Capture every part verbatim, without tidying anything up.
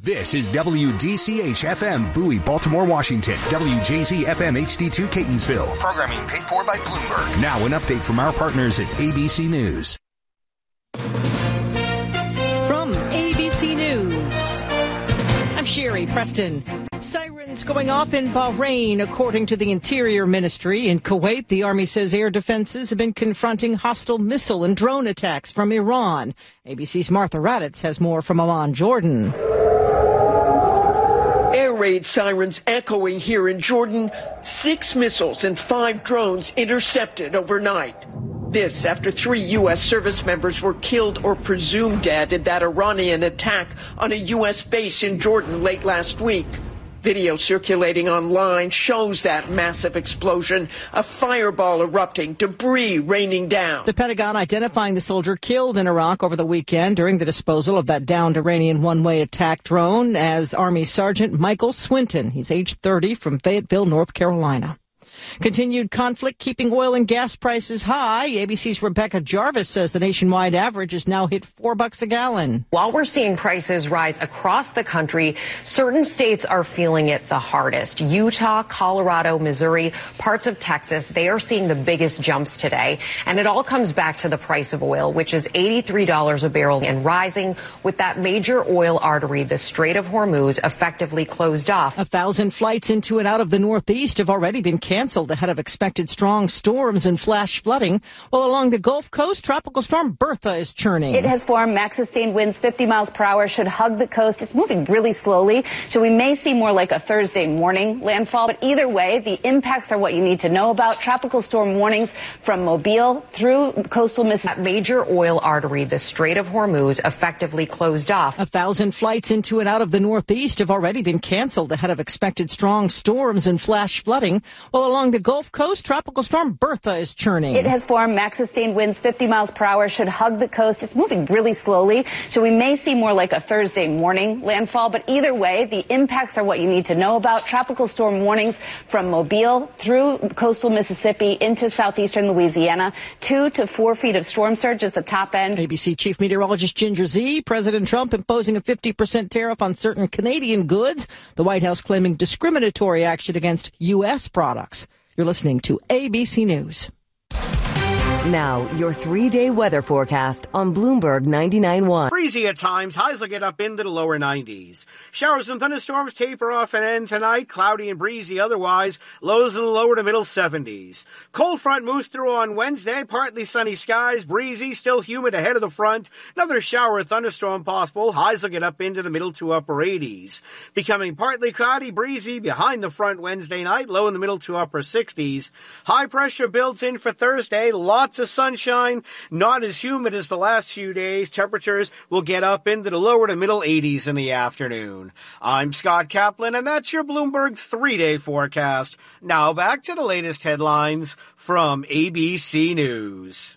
This is W D C H F M, Bowie, Baltimore, Washington. W J Z F M H D two, Catonsville. Programming paid for by Bloomberg. Now an update from our partners at A B C News. From A B C News, I'm Sherry Preston. Sirens going off in Bahrain, according to the Interior Ministry. In Kuwait, the Army says air defenses have been confronting hostile missile and drone attacks from Iran. A B C's Martha Raddatz has more from Amman, Jordan. Air raid sirens echoing here in Jordan. Six missiles and five drones intercepted overnight. This after three U S service members were killed or presumed dead in that Iranian attack on a U S base in Jordan late last week. Video circulating online shows that massive explosion, a fireball erupting, debris raining down. The Pentagon identifying the soldier killed in Iraq over the weekend during the disposal of that downed Iranian one-way attack drone as Army Sergeant Michael Swinton. He's age thirty from Fayetteville, North Carolina. Continued conflict keeping oil and gas prices high. A B C's Rebecca Jarvis says the nationwide average has now hit four bucks a gallon. While we're seeing prices rise across the country, certain states are feeling it the hardest. Utah, Colorado, Missouri, parts of Texas, they are seeing the biggest jumps today. And it all comes back to the price of oil, which is eighty-three dollars a barrel and rising, with that major oil artery, the Strait of Hormuz, effectively closed off. A thousand flights into and out of the Northeast have already been canceled ahead of expected strong storms and flash flooding, while along the Gulf Coast, Tropical Storm Bertha is churning. It has formed. Max sustained winds fifty miles per hour should hug the coast. It's moving really slowly, so we may see more like a Thursday morning landfall. But either way, the impacts are what you need to know about. Tropical storm warnings from Mobile through coastal Mississippi. That major oil artery, the Strait of Hormuz, effectively closed off. A thousand flights into and out of the Northeast have already been canceled ahead of expected strong storms and flash flooding, while along the Gulf Coast, Tropical Storm Bertha is churning. It has formed. Max sustained winds fifty miles per hour should hug the coast. It's moving really slowly, so we may see more like a Thursday morning landfall. But either way, the impacts are what you need to know about. Tropical storm warnings from Mobile through coastal Mississippi into southeastern Louisiana. Two to four feet of storm surge is the top end. A B C Chief Meteorologist Ginger Zee. President Trump imposing a fifty percent tariff on certain Canadian goods. The White House claiming discriminatory action against U S products. You're listening to A B C News. Now, your three-day weather forecast on Bloomberg ninety-nine point one. Breezy at times. Highs will get up into the lower nineties. Showers and thunderstorms taper off and end tonight. Cloudy and breezy otherwise. Lows in the lower to middle seventies. Cold front moves through on Wednesday. Partly sunny skies. Breezy. Still humid ahead of the front. Another shower or thunderstorm possible. Highs will get up into the middle to upper eighties. Becoming partly cloudy. Breezy behind the front Wednesday night. Low in the middle to upper sixties. High pressure builds in for Thursday. Lots of sunshine, not as humid as the last few days. Temperatures will get up into the lower to middle eighties in the afternoon. I'm Scott Kaplan, and that's your Bloomberg three-day forecast. Now back to the latest headlines from A B C News.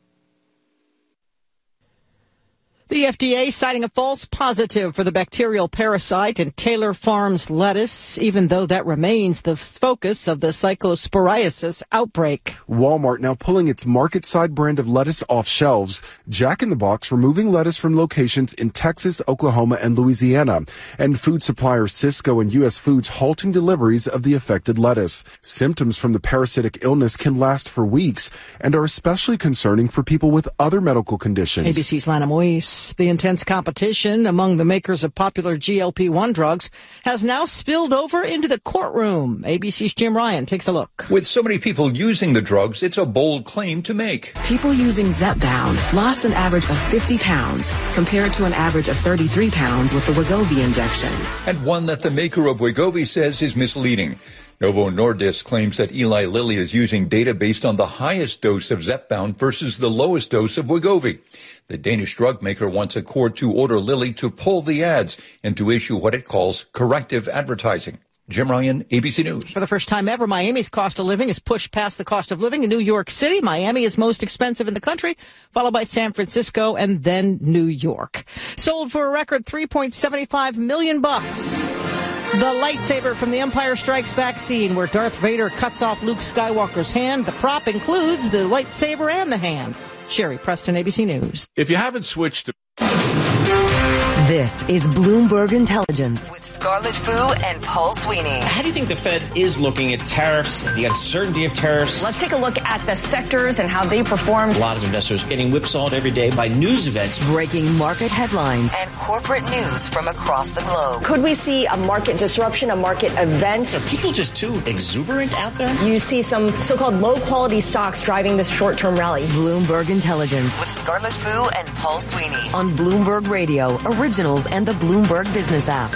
The F D A citing a false positive for the bacterial parasite in Taylor Farms lettuce, even though that remains the focus of the cyclosporiasis outbreak. Walmart now pulling its market-side brand of lettuce off shelves. Jack in the Box removing lettuce from locations in Texas, Oklahoma, and Louisiana. And food supplier Sysco and U S Foods halting deliveries of the affected lettuce. Symptoms from the parasitic illness can last for weeks and are especially concerning for people with other medical conditions. A B C's Lana Moise. The intense competition among the makers of popular G L P one drugs has now spilled over into the courtroom. A B C's Jim Ryan takes a look. With so many people using the drugs, it's a bold claim to make. People using Zepbound lost an average of fifty pounds compared to an average of thirty-three pounds with the Wegovy injection. And one that the maker of Wegovy says is misleading. Novo Nordisk claims that Eli Lilly is using data based on the highest dose of Zepbound versus the lowest dose of Wegovy. The Danish drug maker wants a court to order Lilly to pull the ads and to issue what it calls corrective advertising. Jim Ryan, A B C News. For the first time ever, Miami's cost of living is pushed past the cost of living in New York City. Miami is most expensive in the country, followed by San Francisco and then New York. Sold for a record three point seven five million bucks. The lightsaber from The Empire Strikes Back scene where Darth Vader cuts off Luke Skywalker's hand. The prop includes the lightsaber and the hand. Sherry Preston, A B C News. If you haven't switched to... This is Bloomberg Intelligence with Scarlett Fu and Paul Sweeney. How do you think the Fed is looking at tariffs, the uncertainty of tariffs? Let's take a look at the sectors and how they performed. A lot of investors getting whipsawed every day by news events. Breaking market headlines and corporate news from across the globe. Could we see a market disruption, a market event? Are people just too exuberant out there? You see some so-called low-quality stocks driving this short-term rally. Bloomberg Intelligence with Scarlett Fu and Paul Sweeney on Bloomberg Radio, Originals, and the Bloomberg Business app.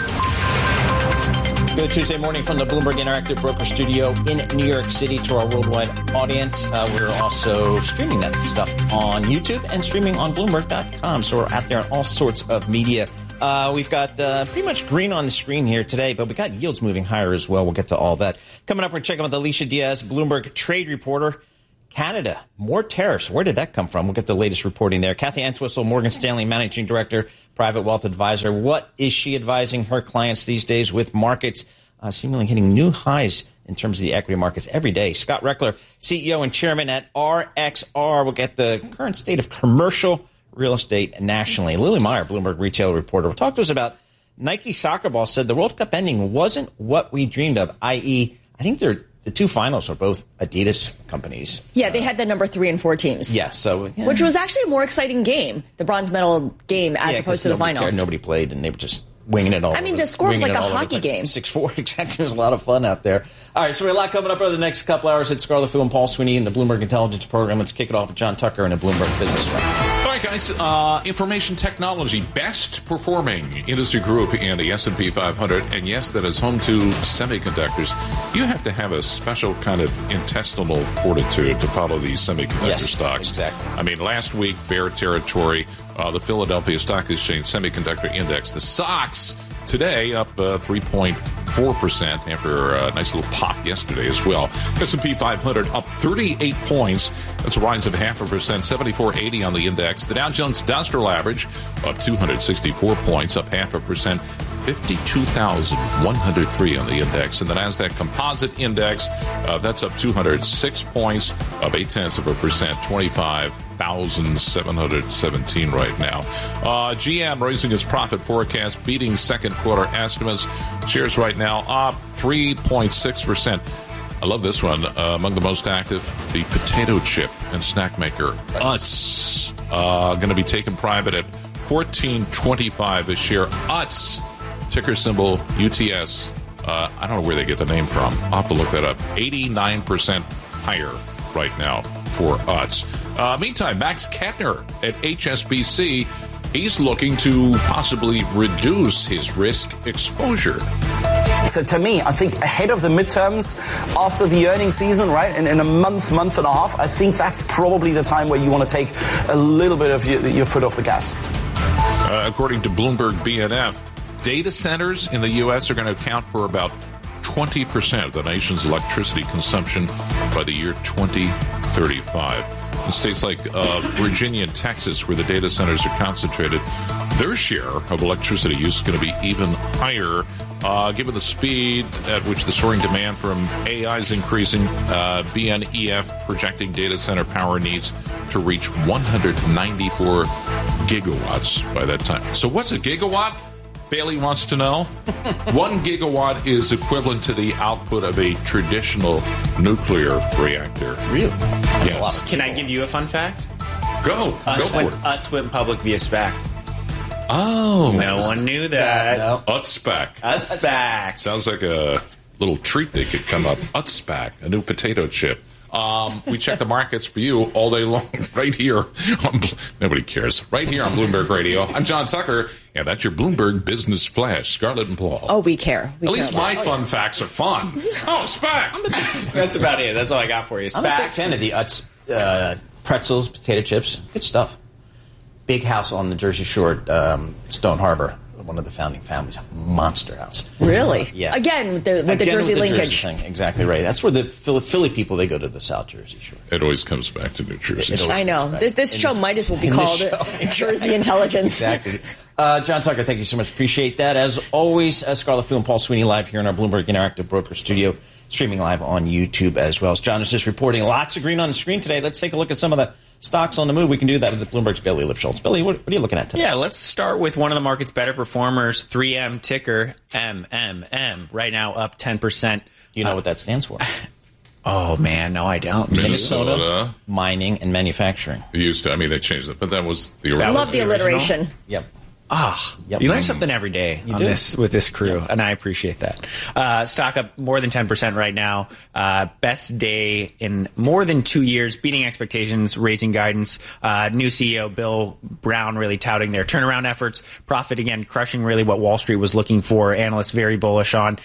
Good Tuesday morning from the Bloomberg Interactive Broker Studio in New York City to our worldwide audience. Uh, we're also streaming that stuff on YouTube and streaming on Bloomberg dot com. So we're out there on all sorts of media. Uh, we've got uh, pretty much green on the screen here today, but we got yields moving higher as well. We'll get to all that. Coming up, we're checking with Alicia Diaz, Bloomberg trade reporter. Canada, more tariffs. Where did that come from? We'll get the latest reporting there. Kathy Entwistle, Morgan Stanley Managing Director, Private Wealth Advisor. What is she advising her clients these days with markets uh, seemingly hitting new highs in terms of the equity markets every day? Scott Reckler, C E O and Chairman at R X R. We'll get the current state of commercial real estate nationally. Lily Meyer, Bloomberg Retail Reporter, will talk to us about Nike Soccer Ball said the World Cup ending wasn't what we dreamed of, that is, I think they're the two finals are both Adidas companies. Yeah, they had the number three and four teams. Yeah, so yeah. Which was actually a more exciting game, the bronze medal game, as yeah, opposed to the final. Cared. Nobody played, and they were just winging it all. I mean, over, the score was like a hockey like game. six four, exactly. It was a lot of fun out there. All right, so we have a lot coming up over the next couple hours. It's Scarlett Fu and Paul Sweeney in the Bloomberg Intelligence Program. Let's kick it off with John Tucker and a Bloomberg Business Rep. All right, guys. Uh, information technology, best performing industry group in the S and P five hundred. And yes, that is home to semiconductors. You have to have a special kind of intestinal fortitude to follow these semiconductor yes, stocks. Exactly. I mean, last week, bear territory, uh, the Philadelphia Stock Exchange Semiconductor Index, the S O X, today up uh, three point four percent after a nice little pop yesterday as well. S and P five hundred up thirty-eight points. That's a rise of half a percent, seventy-four eighty on the index. The Dow Jones Industrial Average up two hundred sixty-four points, up half a percent, fifty-two thousand one hundred three on the index. And the NASDAQ Composite Index, uh, that's up two hundred six points, up eight tenths of a percent, twenty-five thousand seven hundred seventeen right now. Uh, G M raising its profit forecast, beating second quarter estimates. Shares right now up three point six percent. I love this one. Uh, among the most active, the potato chip and snack maker Utz. Uh, going to be taken private at fourteen twenty-five a share. Utz, ticker symbol U T S. Uh, I don't know where they get the name from. I'll have to look that up. eighty-nine percent higher right now for Utz. Uh, meantime, Max Kettner at H S B C, he's looking to possibly reduce his risk exposure. So to me, I think ahead of the midterms, after the earnings season, right, and in a month, month and a half, I think that's probably the time where you want to take a little bit of your, your foot off the gas. Uh, according to Bloomberg B N F, data centers in the U S are going to account for about twenty percent of the nation's electricity consumption by the year twenty thirty-five. In states like uh, Virginia and Texas, where the data centers are concentrated, their share of electricity use is going to be even higher, uh, given the speed at which the soaring demand from A I is increasing. Uh, B N E F projecting data center power needs to reach one hundred ninety-four gigawatts by that time. So what's a gigawatt? Bailey wants to know. One gigawatt is equivalent to the output of a traditional nuclear reactor. Really? That's yes. a lot. Can I give you a fun fact? Go. Utz Go for went, it. Utz went public via SPAC. Oh. No one knew that. No. Utz-SPAC. Utz-SPAC. Sounds like a little treat that could come up. Utz-SPAC, a new potato chip. Um, we check the markets for you all day long, right here. On, nobody cares. Right here on Bloomberg Radio. I'm John Tucker, and that's your Bloomberg Business Flash. Scarlett and Paul. Oh, we care. We At care least my about. fun facts are fun. Oh, SPAC. That's about it. That's all I got for you. SPACs. I'm a big fan of the Utz uh, pretzels, potato chips. Good stuff. Big house on the Jersey Shore, um, Stone Harbor. One of the founding families, monster house. Really? Yeah. Again, with the, with Again, the Jersey with the linkage. Jersey thing. Exactly right. That's where the Philly, Philly people, they go to the South Jersey Shore. It always comes back to New Jersey. I know. This, this show this, might as well be called exactly. Jersey Intelligence. Exactly. Uh, John Tucker, thank you so much. Appreciate that. As always, uh, Scarlett Fu and Paul Sweeney live here in our Bloomberg Interactive Broker Studio, streaming live on YouTube as well. As John is just reporting, lots of green on the screen today. Let's take a look at some of the stocks on the move. We can do that with Bloomberg's Bailey Lipschultz. Billy, what, what are you looking at today? Yeah, let's start with one of the market's better performers, three M ticker, M M M, right now up ten percent. Do you know uh, what that stands for? Oh, man, no, I don't. Minnesota, Minnesota Mining and Manufacturing. It used to. I mean, they changed it, but that was the I original. love the, the alliteration. Yep. Ah, yep. You learn something every day you on do. this with this crew, yep. And I appreciate that. Uh, stock up more than ten percent right now. Uh, best day in more than two years, beating expectations, raising guidance. Uh, new C E O Bill Brown really touting their turnaround efforts. Profit again, crushing really what Wall Street was looking for. Analysts very bullish on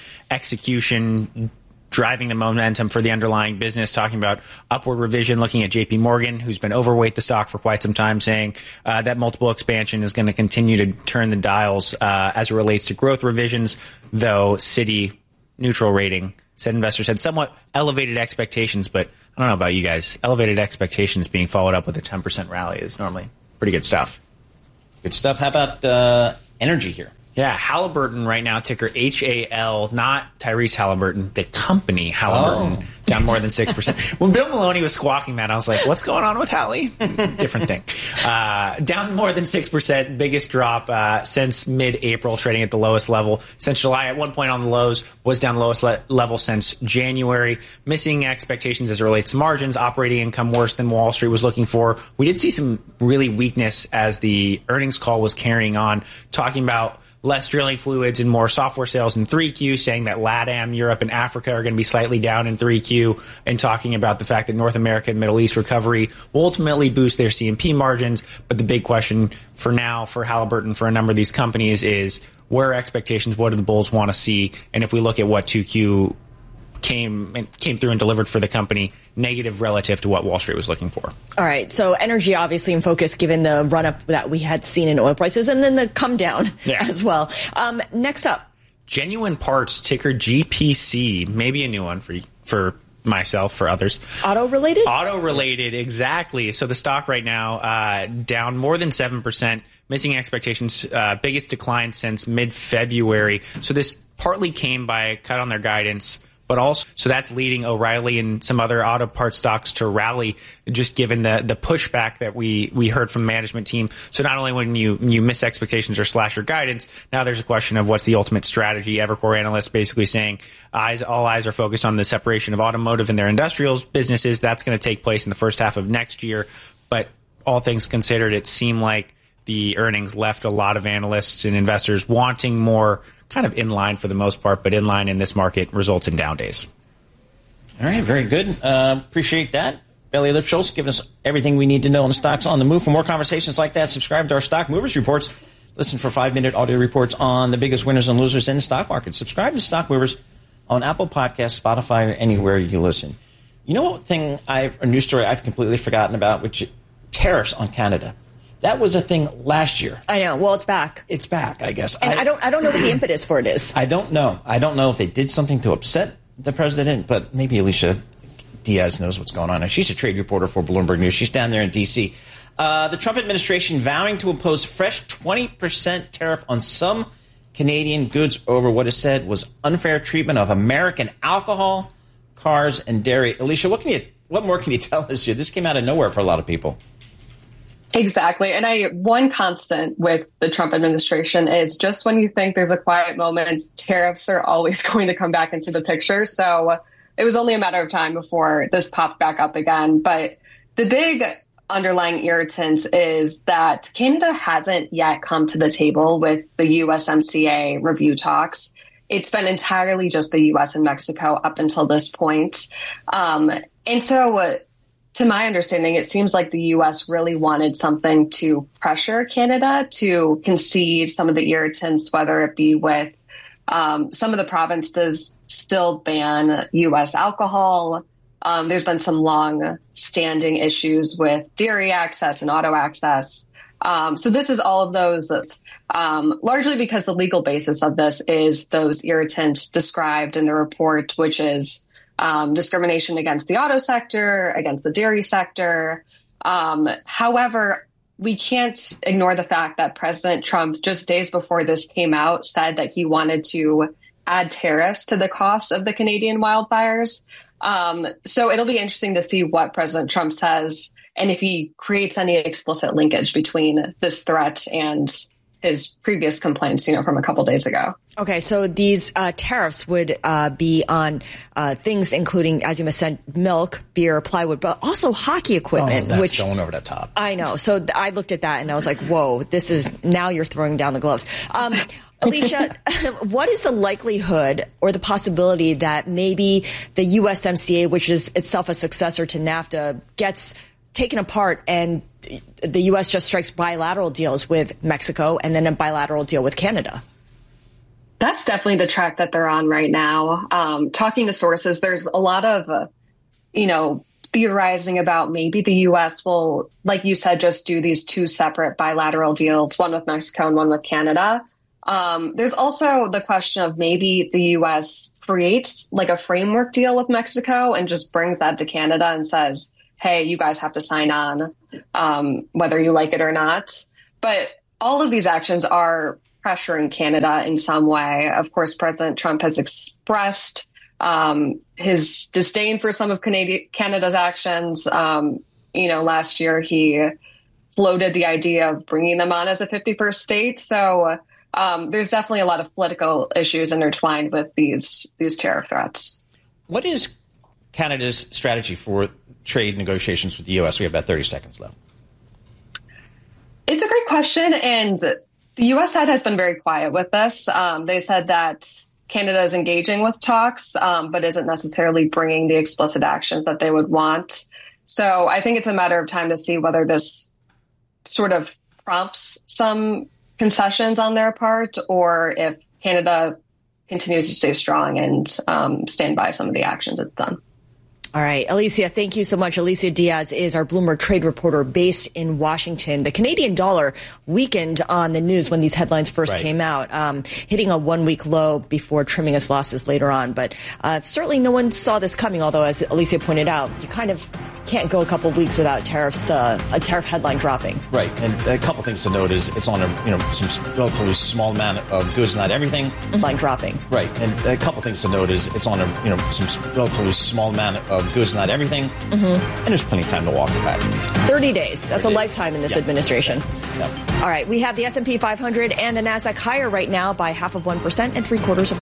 execution, driving the momentum for the underlying business, talking about upward revision, looking at J P Morgan, who's been overweight the stock for quite some time, saying uh, that multiple expansion is going to continue to turn the dials uh, as it relates to growth revisions, though Citi neutral rating said investors had somewhat elevated expectations, but I don't know about you guys. Elevated expectations being followed up with a ten percent rally is normally pretty good stuff. Good stuff. How about uh, energy here? Yeah, Halliburton right now, ticker H A L, not Tyrese Halliburton, the company Halliburton, oh. down more than six percent. When Bill Maloney was squawking that, I was like, what's going on with Hallie? Different thing. Uh, down more than six percent, biggest drop uh, since mid-April, trading at the lowest level. Since July, at one point on the lows, was down the lowest le- level since January. Missing expectations as it relates to margins, operating income worse than Wall Street was looking for. We did see some really weakness as the earnings call was carrying on, talking about less drilling fluids and more software sales in three Q, saying that LATAM, Europe, and Africa are going to be slightly down in three Q, and talking about the fact that North America and Middle East recovery will ultimately boost their C and P margins. But the big question for now for Halliburton, for a number of these companies, is where are expectations? What do the bulls want to see? And if we look at what two Q came and came through and delivered for the company, negative relative to what Wall Street was looking for. All right. So energy obviously in focus given the run up that we had seen in oil prices and then the come down yeah. as well. Um, next up. Genuine Parts, ticker G P C, maybe a new one for for myself, for others. Auto related? Auto related, exactly. So the stock right now uh, down more than seven percent, missing expectations, uh, biggest decline since mid-February. So this partly came by a cut on their guidance, but also, so that's leading O'Reilly and some other auto parts stocks to rally, just given the the pushback that we we heard from the management team. So not only when you you miss expectations or slash your guidance, now there's a question of what's the ultimate strategy. Evercore analysts basically saying eyes all eyes are focused on the separation of automotive and their industrials businesses. That's going to take place in the first half of next year. But all things considered, it seemed like the earnings left a lot of analysts and investors wanting more, kind of in line for the most part, but in line in this market results in down days. All right, very good. Uh, appreciate that. Bailey Lipschultz giving us everything we need to know on the stocks on the move. For more conversations like that, subscribe to our Stock Movers Reports. Listen for five-minute audio reports on the biggest winners and losers in the stock market. Subscribe to Stock Movers on Apple Podcasts, Spotify, or anywhere you listen. You know what thing I've, a news story I've completely forgotten about, which tariffs on Canada. That was a thing last year. I know. Well, it's back. It's back, I guess. And I, I don't I don't know what the impetus for it is. I don't know. I don't know if they did something to upset the president, but maybe Alicia Diaz knows what's going on. She's a trade reporter for Bloomberg News. She's down there in D C. Uh, the Trump administration vowing to impose fresh twenty percent tariff on some Canadian goods over what is said was unfair treatment of American alcohol, cars, and dairy. Alicia, what can you, what more can you tell us here? This came out of nowhere for a lot of people. Exactly. And I one constant with the Trump administration is just when you think there's a quiet moment, tariffs are always going to come back into the picture. So it was only a matter of time before this popped back up again. But the big underlying irritant is that Canada hasn't yet come to the table with the U S M C A review talks. It's been entirely just the U S and Mexico up until this point. Um, and so uh, to my understanding, it seems like the U S really wanted something to pressure Canada to concede some of the irritants, whether it be with um, some of the provinces still ban U S alcohol. Um, there's been some long-standing issues with dairy access and auto access. Um, so this is all of those, um, largely because the legal basis of this is those irritants described in the report, which is Um, discrimination against the auto sector, against the dairy sector. Um, however, we can't ignore the fact that President Trump, just days before this came out, said that he wanted to add tariffs to the cost of the Canadian wildfires. Um, so it'll be interesting to see what President Trump says and if he creates any explicit linkage between this threat and his previous complaints, you know, from a couple days ago. Okay, so these uh, tariffs would uh, be on uh, things including, as you said, milk, beer, plywood, but also hockey equipment. Oh, that's which going over the top. I know. So th- I looked at that and I was like, whoa, this is, now you're throwing down the gloves. Um, Alicia, what is the likelihood or the possibility that maybe the U S M C A, which is itself a successor to NAFTA, gets taken apart and the U S just strikes bilateral deals with Mexico and then a bilateral deal with Canada? That's definitely the track that they're on right now. Um, talking to sources, there's a lot of, uh, you know, theorizing about maybe the U S will, like you said, just do these two separate bilateral deals, one with Mexico and one with Canada. Um, there's also the question of maybe the U S creates like a framework deal with Mexico and just brings that to Canada and says, hey, you guys have to sign on, um, whether you like it or not. But all of these actions are pressuring Canada in some way. Of course, President Trump has expressed um, his disdain for some of Canada, Canada's actions. Um, you know, last year he floated the idea of bringing them on as a fifty-first state. So um, there's definitely a lot of political issues intertwined with these these tariff threats. What is Canada's strategy for trade negotiations with the U S? We have about thirty seconds left. It's a great question, and the U S side has been very quiet with this. Um, they said that Canada is engaging with talks, um, but isn't necessarily bringing the explicit actions that they would want. So I think it's a matter of time to see whether this sort of prompts some concessions on their part, or if Canada continues to stay strong and um, stand by some of the actions it's done. All right, Alicia, thank you so much. Alicia Diaz is our Bloomberg trade reporter based in Washington. The Canadian dollar weakened on the news when these headlines first right. came out, um, hitting a one-week low before trimming its losses later on. But uh, certainly no one saw this coming, although, as Alicia pointed out, you kind of can't go a couple of weeks without tariffs, uh, a tariff headline dropping. Right, and a couple things to note is it's on a you know some relatively small amount of goods, not everything. Headline dropping. Right, and a couple things to note is it's on a you know some relatively small amount of goods, not everything, mm-hmm. and there's plenty of time to walk it back. thirty days. That's thirty a lifetime in this yeah. administration. Yeah. All right, we have the S and P five hundred and the NASDAQ higher right now by half of one percent and three quarters of